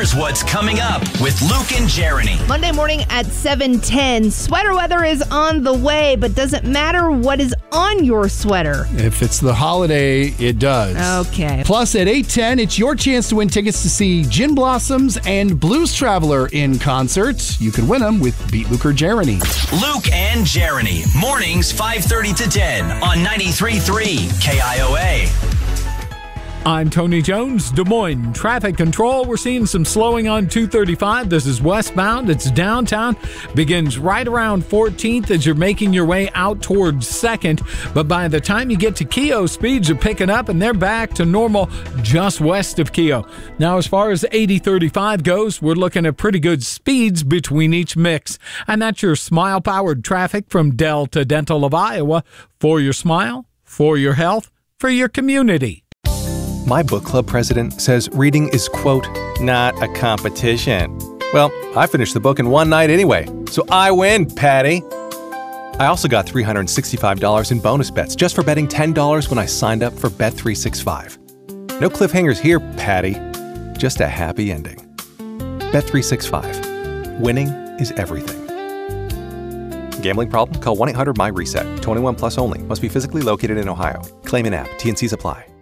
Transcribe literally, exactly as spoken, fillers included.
Here's what's coming up with Luke and Jeremy. Monday morning at seven ten. Sweater weather is on the way, but doesn't matter what is on your sweater. If it's the holiday, it does. Okay. Plus, at eight ten, it's your chance to win tickets to see Gin Blossoms and Blues Traveler in concert. You can win them with Beat Luke or Jeremy. Luke and Jeremy. Mornings five thirty to ten on ninety-three point three K I O A. I'm Tony Jones, Des Moines Traffic Control. We're seeing some slowing on two thirty-five. This is westbound. It's downtown. Begins right around fourteenth as you're making your way out towards second. But by the time you get to Keogh, speeds are picking up and they're back to normal just west of Keogh. Now, as far as eighty thirty-five goes, we're looking at pretty good speeds between each mix. And that's your smile-powered traffic from Delta Dental of Iowa. For your smile, for your health, for your community. My book club president says reading is, quote, not a competition. Well, I finished the book in one night anyway, so I win, Patty. I also got three hundred sixty-five dollars in bonus bets just for betting ten dollars when I signed up for Bet three sixty-five. No cliffhangers here, Patty. Just a happy ending. Bet three sixty-five. Winning is everything. Gambling problem? Call one eight hundred my reset. twenty-one plus only. Must be physically located in Ohio. Claim in app. T and C's apply.